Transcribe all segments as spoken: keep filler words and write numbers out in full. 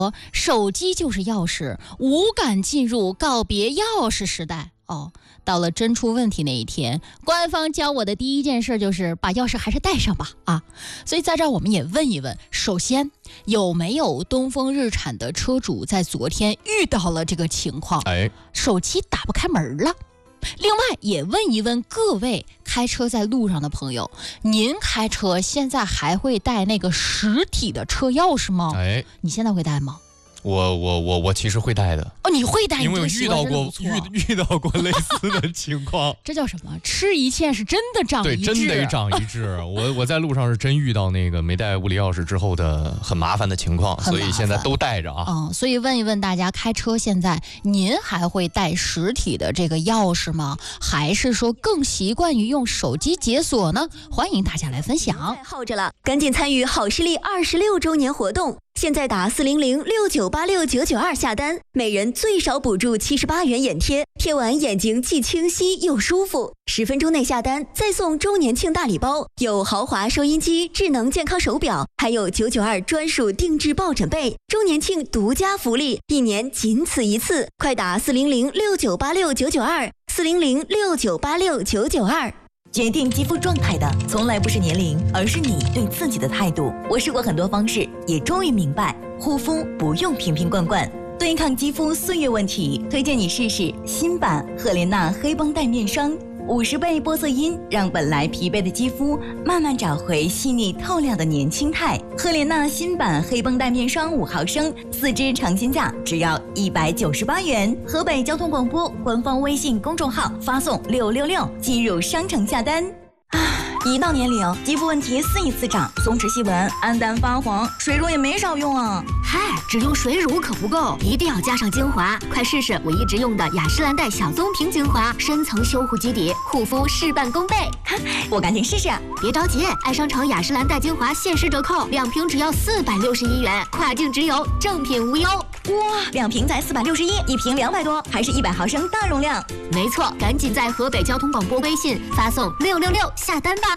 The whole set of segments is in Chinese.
手机就是钥匙，无感进入告别钥匙时代。哦，到了真出问题那一天，官方教我的第一件事就是把钥匙还是带上吧啊！所以在这儿我们也问一问，首先有没有东风日产的车主在昨天遇到了这个情况？哎，手机打不开门了。另外也问一问各位开车在路上的朋友，您开车现在还会带那个实体的车钥匙吗？哎，你现在会带吗？ 我我我我其实会带的哦，你会带？ 因为我遇到过遇遇到过类似的情况。 这叫什么？吃一堑是真的长一智， 对，真得长一智。我我在路上是真遇到那个没带物理钥匙之后的很麻烦的情况，所以现在都带着啊。 嗯，所以问一问大家，开车现在您还会带实体的这个钥匙吗？还是说更习惯于用手机解锁呢？欢迎大家来分享。 太耗着了，赶紧参与好视力二十六周年活动。现在打四零零六九八六九九二下单，每人最少补助七十八元眼贴，贴完眼睛既清晰又舒服。十分钟内下单，再送周年庆大礼包，有豪华收音机、智能健康手表，还有九九二专属定制抱枕被。周年庆独家福利，一年仅此一次，快打四零零六九八六九九二，四零零六九八六九九二。 决定肌肤状态的从来不是年龄，而是你对自己的态度。我试过很多方式，也终于明白，护肤不用瓶瓶罐罐。对抗肌肤岁月问题，推荐你试试新版赫莲娜黑绷带面霜。五十倍玻色因让本来疲惫的肌肤慢慢找回细腻透亮的年轻态。赫莲娜新版黑绷带面霜五毫升，四支尝鲜价只要一百九十八元。河北交通广播官方微信公众号发送六六六进入商城下单。一到年龄，肌肤问题肆意滋长，松弛细纹、暗淡发黄，水乳也没少用啊。 嗨，只用水乳可不够，一定要加上精华。快试试我一直用的雅诗兰黛小棕瓶精华，深层修护基底，护肤事半功倍。 我赶紧试试。 别着急，爱商城雅诗兰黛精华限时折扣，两瓶只要四百六十一元，跨境直邮，正品无忧。 哇，两瓶才四百六十一，一瓶两百多，还是一百毫升大容量。 没错，赶紧在河北交通广播微信发送六六六下单吧。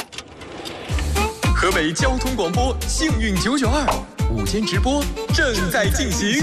河北交通广播幸运九九二午间直播正在进行。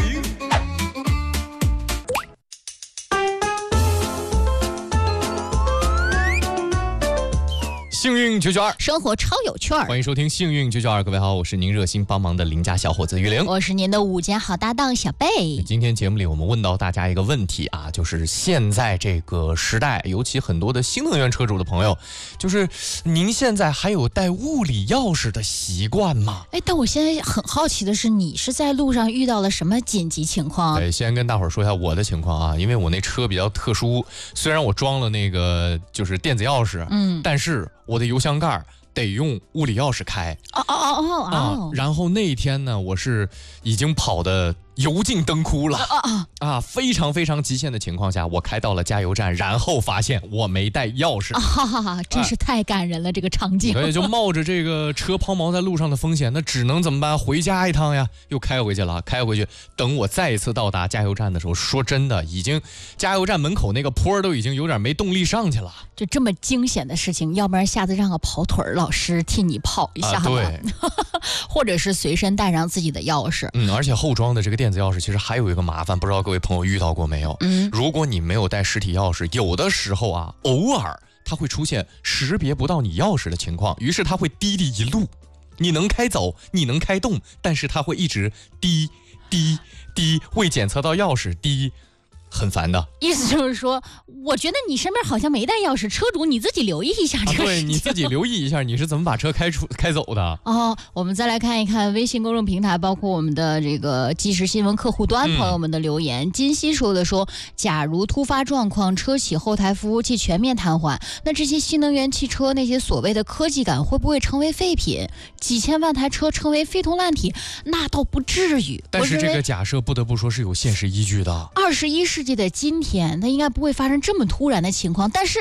幸运九九二， 生活超有趣儿。 欢迎收听幸运九九二，各位好，我是您热心帮忙的邻家小伙子玉玲， 我是您的午间好搭档小贝。 今天节目里我们问到大家一个问题啊，就是现在这个时代，尤其很多的新能源车主的朋友，就是您现在还有带物理钥匙的习惯吗？ 哎，但我现在很好奇的是，你是在路上遇到了什么紧急情况？ 对，先跟大伙儿说一下我的情况啊，因为我那车比较特殊，虽然我装了那个就是电子钥匙，嗯，但是我的油箱盖得用物理钥匙开。 哦哦哦哦啊！然后那一天呢，我是已经跑的油尽灯枯了啊啊啊！非常非常极限的情况下，我开到了加油站，然后发现我没带钥匙， 哈哈哈！真是太感人了，这个场景。 所以就冒着这个车抛锚在路上的风险，那只能怎么办？回家一趟呀，又开回去了。开回去，等我再一次到达加油站的时候，说真的，已经加油站门口那个坡都已经有点没动力上去了。 就这么惊险的事情，要不然下次让个跑腿老师替你跑一下， 啊、对， 或者是随身带上自己的钥匙。 嗯，而且后装的这个电子钥匙其实还有一个麻烦，不知道各位朋友遇到过没有？嗯，如果你没有带实体钥匙，有的时候啊，偶尔它会出现识别不到你钥匙的情况，于是它会滴滴一路，你能开走，你能开动，但是它会一直滴滴滴，未检测到钥匙滴。很烦的， 意思就是说，我觉得你身边好像没带钥匙，车主你自己留意一下这个事情、啊、 对，你自己留意一下，你是怎么把车开出开走的。 哦，我们再来看一看微信公众平台，包括我们的这个即时新闻客户端朋友们的留言。嗯、金熙说的说，假如突发状况，车企后台服务器全面瘫痪，那这些新能源汽车那些所谓的科技感会不会成为废品？几千万台车成为废铜烂铁，那倒不至于。 但是这个假设不得不说是有现实依据的。 二十一世纪的今天，它应该不会发生这么突然的情况，但是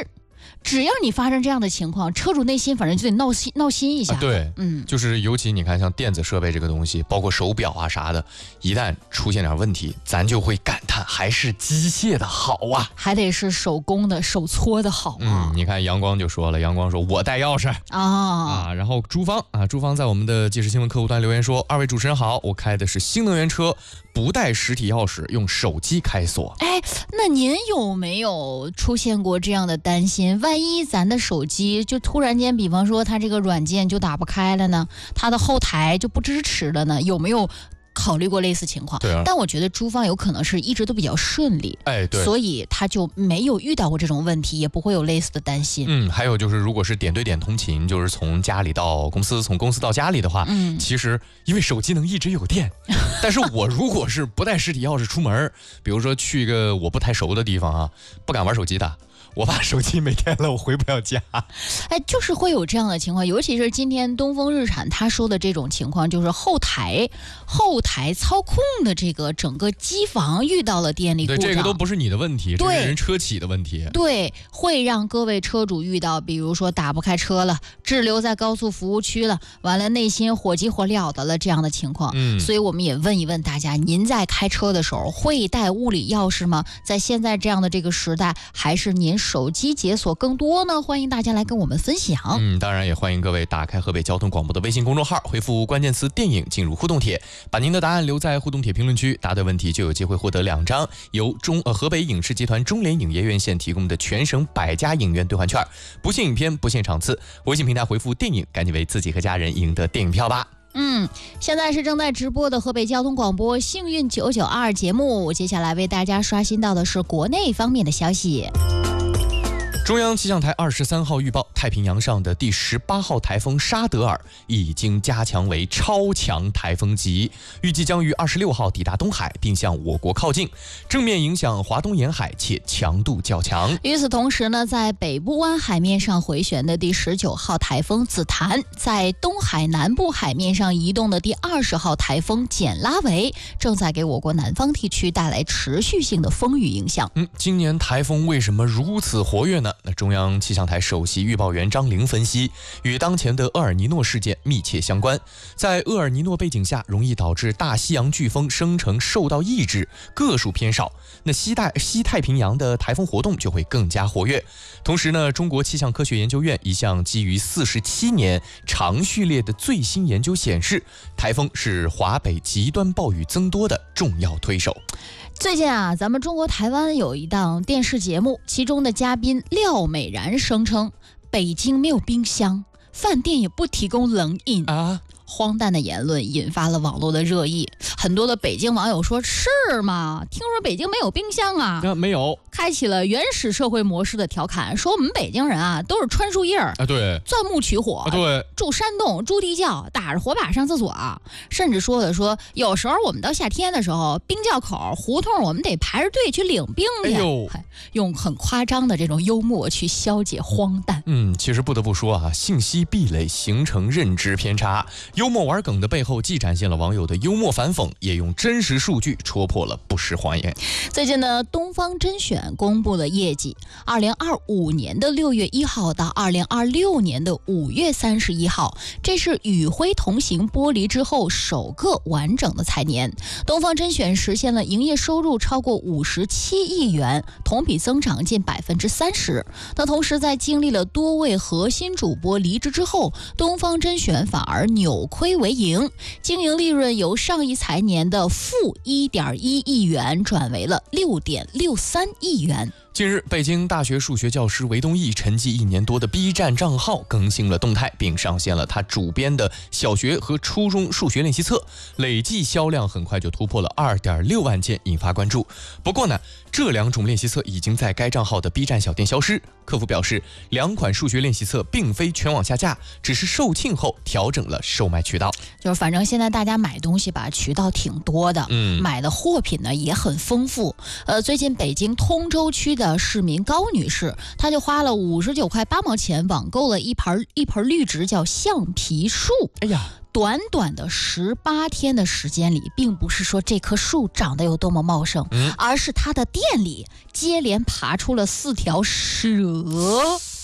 只要你发生这样的情况，车主内心反正就得闹心闹心一下、 啊。对， 嗯， 就是尤其你看像电子设备这个东西，包括手表啊啥的，一旦出现点问题，咱就会感叹还是机械的好啊， 还得是手工的手搓的好嗯， 啊。 你看阳光就说了，阳光说我带钥匙啊啊，然后朱芳啊，朱芳在我们的即时新闻客户端留言说，二位主持人好，我开的是新能源车，不带实体钥匙，用手机开锁。 哎，那您有没有出现过这样的担心？万一咱的手机就突然间，比方说它这个软件就打不开了呢，它的后台就不支持了呢？有没有考虑过类似情况？ 对啊， 但我觉得朱芳有可能是一直都比较顺利， 哎，对， 所以他就没有遇到过这种问题，也不会有类似的担心。 嗯，还有就是如果是点对点通勤，就是从家里到公司，从公司到家里的话，嗯，其实因为手机能一直有电，但是我如果是不带实体钥匙出门，比如说去一个我不太熟的地方啊，不敢玩手机的，我把手机没电了，我回不了家。 哎，就是会有这样的情况，尤其是今天东风日产他说的这种情况，就是后台后台操控的这个整个机房遇到了电力故障。 对，这个都不是你的问题，这是人车企的问题。 对，会让各位车主遇到，比如说打不开车了，滞留在高速服务区了，完了内心火急火燎的了这样的情况。嗯，所以我们也问一问大家，您在开车的时候会带物理钥匙吗？在现在这样的这个时代，还是您手机解锁更多呢？欢迎大家来跟我们分享。 嗯，当然也欢迎各位打开河北交通广播的微信公众号，回复关键词电影进入互动帖，把您的答案留在互动帖评论区，答对问题就有机会获得两张由中呃河北影视集团中联影业院线提供的全省百家影院兑换券，不限影片，不限场次。微信平台回复电影，赶紧为自己和家人赢得电影票吧。 嗯，现在是正在直播的河北交通广播幸运九九二节目，接下来为大家刷新到的是国内方面的消息。 中央气象台二十三号预报，太平洋上的第十八号台风沙德尔已经加强为超强台风级，预计将于二十六号抵达东海，并向我国靠近，正面影响华东沿海，且强度较强。 与此同时呢，在北部湾海面上回旋的第十九号台风紫檀，在东海南部海面上移动的第二十号台风简拉维，正在给我国南方地区带来持续性的风雨影响。 嗯，今年台风为什么如此活跃呢？那中央气象台首席预报员张玲分析，与当前的厄尔尼诺事件密切相关。在厄尔尼诺背景下，容易导致大西洋飓风生成受到抑制，个数偏少，那西太西太平洋的台风活动就会更加活跃。同时呢，中国气象科学研究院一项基于四十七年长序列的最新研究显示，台风是华北极端暴雨增多的重要推手。 最近啊，咱们中国台湾有一档电视节目，其中的嘉宾廖美然声称，北京没有冰箱，饭店也不提供冷饮啊。荒诞的言论引发了网络的热议，很多的北京网友说是吗？听说北京没有冰箱啊？ 那没有， 开启了原始社会模式的调侃，说我们北京人啊都是穿树叶儿啊，对， 钻木取火， 啊，对， 住山洞，住地窖，打着火把上厕所啊，甚至说的说，有时候我们到夏天的时候，冰窖口胡同我们得排着队去领冰去，哎呦，用很夸张的这种幽默去消解荒诞。 嗯，其实不得不说啊，信息壁垒形成认知偏差。幽默玩梗的背后，既展现了网友的幽默反讽，也用真实数据戳破了不实谎言。 最近呢，东方甄选公布了业绩，二零二五年的六月一号到二零二六年的五月三十一号，这是与辉同行剥离之后首个完整的财年。东方甄选实现了营业收入超过五十七亿元，同比增长近百分之三十。那同时，在经历了多位核心主播离职之后，东方甄选反而扭亏为盈，经营利润由上一财年的负一点一亿元转为了六点六三亿元。 近日，北京大学数学教师韦东奕沉寂一年多的 B 站账号更新了动态，并上线了他主编的小学和初中数学练习册，累计销量很快就突破了 二点六万件，引发关注。不过呢，这两种练习册已经在该账号的 B 站小店消失。客服表示，两款数学练习册并非全网下架，只是售罄后调整了售卖渠道。 就是反正现在大家买东西吧，渠道挺多的，嗯，买的货品呢也很丰富。呃，最近北京通州区的市民高女士，她就花了五十九块八毛钱网购了一盆一盆绿植，叫橡皮树。哎呀！短短的十八天的时间里，并不是说这棵树长得有多么茂盛，嗯、而是它的店里接连爬出了四条蛇。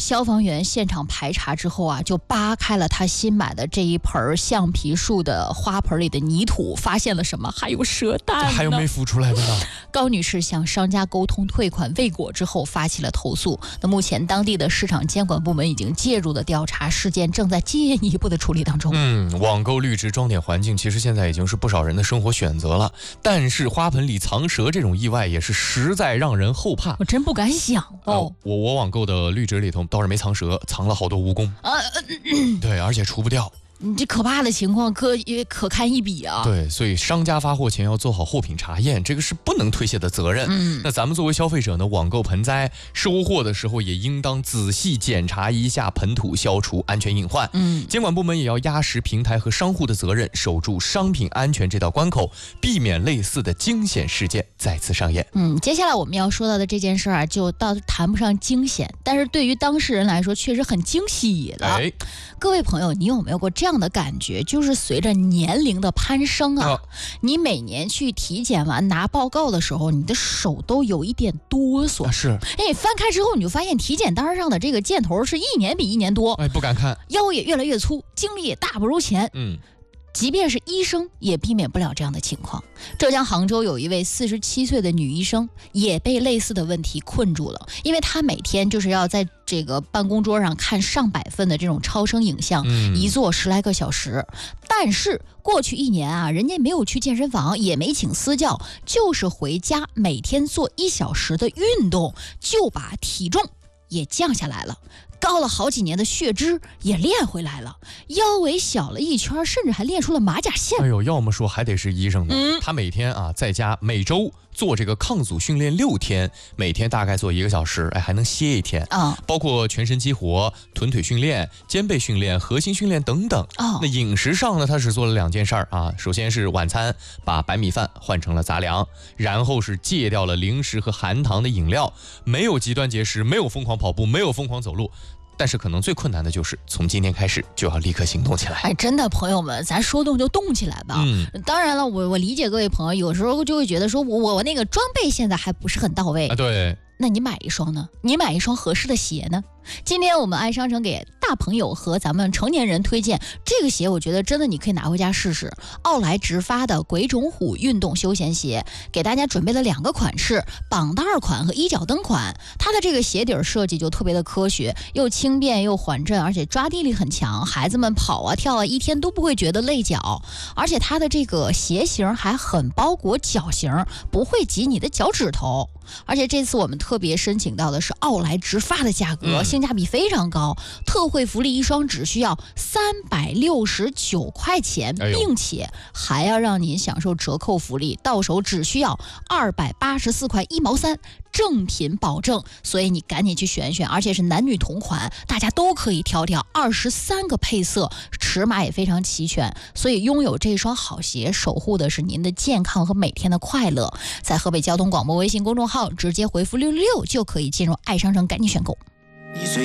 消防员现场排查之后啊，就扒开了他新买的这一盆橡皮树的花盆里的泥土，发现了什么？还有蛇蛋呢， 还有没孵出来的呢。 高女士向商家沟通退款未果之后，发起了投诉。那目前当地的市场监管部门已经介入了调查，事件正在进一步的处理当中。 嗯，网购绿植装点环境其实现在已经是不少人的生活选择了，但是花盆里藏蛇这种意外也是实在让人后怕。 我真不敢想哦。 呃、我我网购的绿植里头倒是没藏蛇，藏了好多蜈蚣啊、呃嗯，对，而且除不掉。 你这可怕的情况可可堪一笔啊！ 对，所以商家发货前要做好货品查验，这个是不能推卸的责任。嗯，那咱们作为消费者呢，网购盆栽收货的时候也应当仔细检查一下盆土，消除安全隐患。嗯，监管部门也要压实平台和商户的责任，守住商品安全这道关口，避免类似的惊险事件再次上演。 嗯，接下来我们要说到的这件事啊，就倒谈不上惊险，但是对于当事人来说确实很惊喜了。哎，各位朋友，你有没有过这样的感觉，就是随着年龄的攀升啊，哦、你每年去体检完拿报告的时候，你的手都有一点哆嗦。 啊、是， 哎，翻开之后你就发现体检单上的这个箭头是一年比一年多， 哎，不敢看， 腰也越来越粗，精力也大不如前。嗯。即便是医生也避免不了这样的情况。浙江杭州有一位四十七岁的女医生也被类似的问题困住了，因为她每天就是要在这个办公桌上看上百份的这种超声影像，嗯、一坐十来个小时。但是过去一年啊，人家没有去健身房，也没请私教，就是回家每天做一小时的运动，就把体重也降下来了。高了好几年的血脂也练回来了，腰围小了一圈，甚至还练出了马甲线。 哎呦，要么说还得是医生呢。嗯、他每天啊在家每周做这个抗阻训练六天，每天大概做一个小时，哎，还能歇一天啊。包括全身激活、臀腿训练、肩背训练、核心训练等等。哦，那饮食上呢，他是做了两件事儿啊。首先是晚餐把白米饭换成了杂粮，然后是戒掉了零食和含糖的饮料，没有极端节食，没有疯狂跑步，没有疯狂走路。但是可能最困难的就是从今天开始就要立刻行动起来。 哎，真的朋友们，咱说动就动起来吧。嗯，当然了，我我理解各位朋友，有时候就会觉得说我我那个装备现在还不是很到位啊。对， 那你买一双呢？你买一双合适的鞋呢？今天我们爱商城给大朋友和咱们成年人推荐这个鞋，我觉得真的你可以拿回家试试。奥莱直发的鬼冢虎运动休闲鞋，给大家准备了两个款式，绑带款和一脚蹬款。它的这个鞋底设计就特别的科学，又轻便又缓震，而且抓地力很强，孩子们跑啊跳啊一天都不会觉得累脚。而且它的这个鞋型还很包裹脚型，不会挤你的脚趾头。而且这次我们特别申请到的是奥莱直发的价格，嗯、性价比非常高，特惠福利一双只需要三百六十九块钱，哎、并且还要让您享受折扣福利，到手只需要二百八十四块一毛三，正品保证。所以你赶紧去选选，而且是男女同款，大家都可以挑挑，二十三个配色，尺码也非常齐全。所以拥有这双好鞋，守护的是您的健康和每天的快乐。在河北交通广播微信公众号直接回复六六六就可以进入爱商城，赶紧选购。